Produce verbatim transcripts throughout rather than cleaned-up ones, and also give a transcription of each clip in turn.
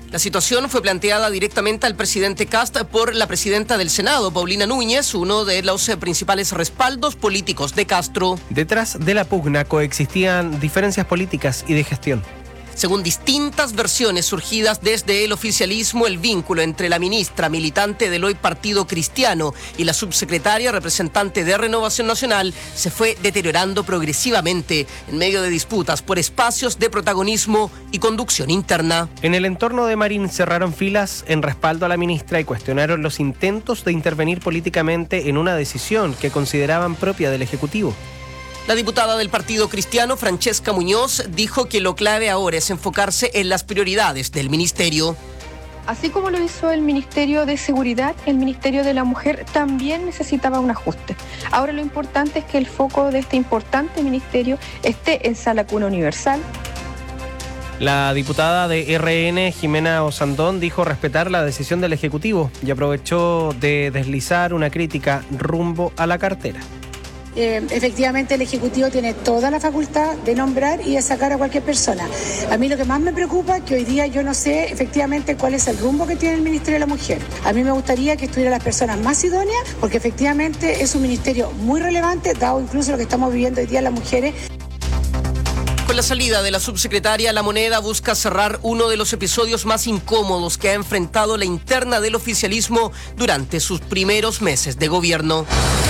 La situación fue planteada directamente al presidente Kast por la presidenta del Senado, Paulina Núñez, uno de los principales respaldos políticos de Castro. Detrás de la pugna coexistían diferencias políticas y de gestión. Según distintas versiones surgidas desde el oficialismo, el vínculo entre la ministra militante del hoy Partido Cristiano y la subsecretaria representante de Renovación Nacional se fue deteriorando progresivamente en medio de disputas por espacios de protagonismo y conducción interna. En el entorno de Marín cerraron filas en respaldo a la ministra y cuestionaron los intentos de intervenir políticamente en una decisión que consideraban propia del Ejecutivo. La diputada del Partido Cristiano, Francesca Muñoz, dijo que lo clave ahora es enfocarse en las prioridades del ministerio. Así como lo hizo el Ministerio de Seguridad, el Ministerio de la Mujer también necesitaba un ajuste. Ahora lo importante es que el foco de este importante ministerio esté en Sala Cuna Universal. La diputada de R N, Jimena Osandón, dijo respetar la decisión del Ejecutivo y aprovechó de deslizar una crítica rumbo a la cartera. Eh, efectivamente el Ejecutivo tiene toda la facultad de nombrar y de sacar a cualquier persona. A mí lo que más me preocupa es que hoy día yo no sé efectivamente cuál es el rumbo que tiene el Ministerio de la Mujer. A mí me gustaría que estuvieran las personas más idóneas, porque efectivamente es un ministerio muy relevante, dado incluso lo que estamos viviendo hoy día las mujeres. Con la salida de la subsecretaria, La Moneda busca cerrar uno de los episodios más incómodos que ha enfrentado la interna del oficialismo durante sus primeros meses de gobierno.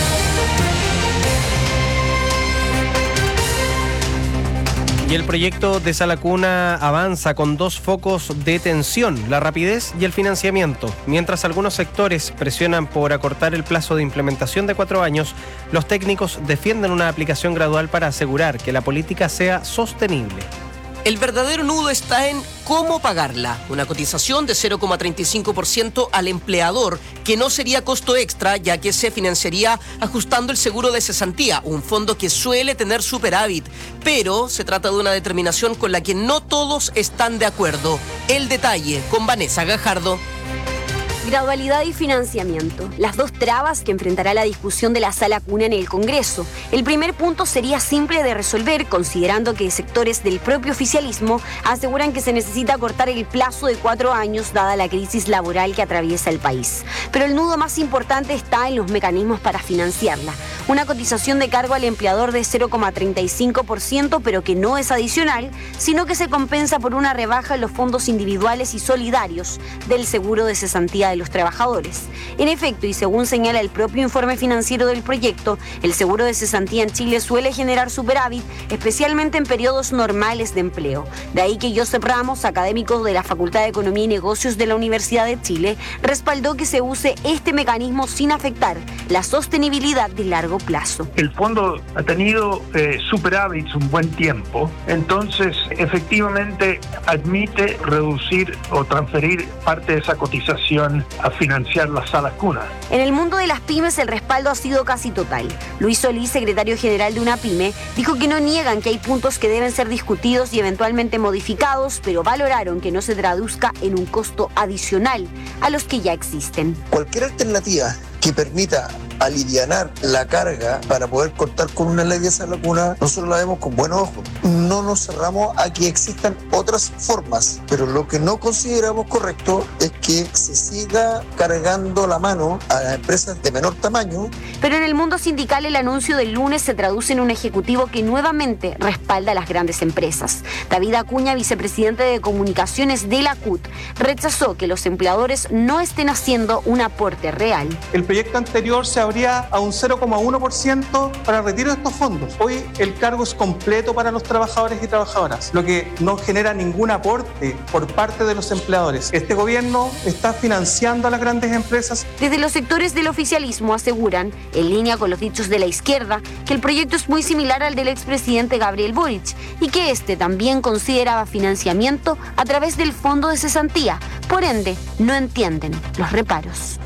Y el proyecto de Sala Cuna avanza con dos focos de tensión, la rapidez y el financiamiento. Mientras algunos sectores presionan por acortar el plazo de implementación de cuatro años, los técnicos defienden una aplicación gradual para asegurar que la política sea sostenible. El verdadero nudo está en cómo pagarla. Una cotización de cero coma treinta y cinco por ciento al empleador, que no sería costo extra, ya que se financiaría ajustando el seguro de cesantía, un fondo que suele tener superávit. Pero se trata de una determinación con la que no todos están de acuerdo. El detalle con Vanessa Gajardo. Gradualidad y financiamiento, las dos trabas que enfrentará la discusión de la Sala Cuna en el Congreso. El primer punto sería simple de resolver, considerando que sectores del propio oficialismo aseguran que se necesita acortar el plazo de cuatro años dada la crisis laboral que atraviesa el país. Pero el nudo más importante está en los mecanismos para financiarla. Una cotización de cargo al empleador de cero coma treinta y cinco por ciento, pero que no es adicional, sino que se compensa por una rebaja en los fondos individuales y solidarios del seguro de cesantía de los trabajadores. En efecto, y según señala el propio informe financiero del proyecto, el seguro de cesantía en Chile suele generar superávit, especialmente en periodos normales de empleo. De ahí que Josep Ramos, académico de la Facultad de Economía y Negocios de la Universidad de Chile, respaldó que se use este mecanismo sin afectar la sostenibilidad de largo plazo. El fondo ha tenido eh, superávits un buen tiempo, entonces efectivamente admite reducir o transferir parte de esa cotización a financiar la Sala Cuna. En el mundo de las pymes el respaldo ha sido casi total. Luis Solís, secretario general de una pyme, dijo que no niegan que hay puntos que deben ser discutidos y eventualmente modificados, pero valoraron que no se traduzca en un costo adicional a los que ya existen. Cualquier alternativa que permita alivianar la carga para poder cortar con una ley de Sala Cuna, nosotros la vemos con buenos ojos. No nos cerramos a que existan otras formas, pero lo que no consideramos correcto es que se siga cargando la mano a las empresas de menor tamaño. Pero en el mundo sindical el anuncio del lunes se traduce en un ejecutivo que nuevamente respalda a las grandes empresas. David Acuña, vicepresidente de comunicaciones de la C U T, rechazó que los empleadores no estén haciendo un aporte real. El proyecto anterior se abría a un cero coma uno por ciento para el retiro de estos fondos. Hoy el cargo es completo para los trabajadores y trabajadoras, lo que no genera ningún aporte por parte de los empleadores. Este gobierno está financiando a las grandes empresas. Desde los sectores del oficialismo aseguran, en línea con los dichos de la izquierda, que el proyecto es muy similar al del expresidente Gabriel Boric y que este también consideraba financiamiento a través del fondo de cesantía. Por ende, no entienden los reparos.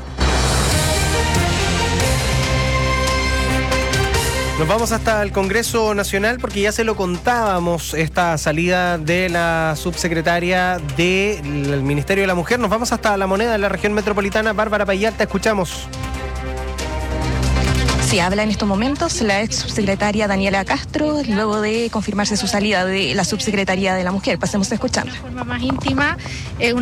Nos vamos hasta el Congreso Nacional porque ya se lo contábamos, esta salida de la subsecretaria del Ministerio de la Mujer. Nos vamos hasta La Moneda, en la región metropolitana. Bárbara Payal, te escuchamos. Sí, habla en estos momentos la ex subsecretaria Daniela Castro, luego de confirmarse su salida de la subsecretaría de la Mujer. Pasemos a escucharla. De forma más íntima, eh,